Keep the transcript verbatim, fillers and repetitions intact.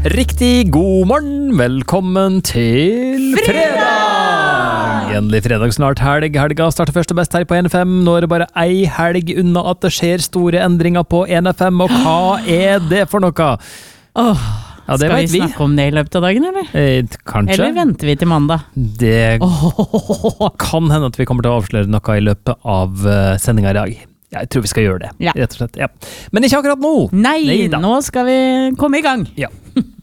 Riktig god morgen, velkommen til fredag! Endelig fredag, snart helg. Helga starter først og best her på N F M. Nå er det bare ei helg unna at det skjer store endringer på N F M, og hva er det for noe? Åh, Ja, det skal vi vet vi. snakke om det i løpet av dagen, eller? Eh, kanskje. Eller venter vi til mandag? Det Åh, kan hende at vi kommer til å avsløre noe i løpet av uh, sendinga i dag. Jeg tror vi skal gjøre det, Ja. rett og slett. Ja. Men ikke akkurat nå. Nei, Neida. nå skal vi komme i gang. Ja.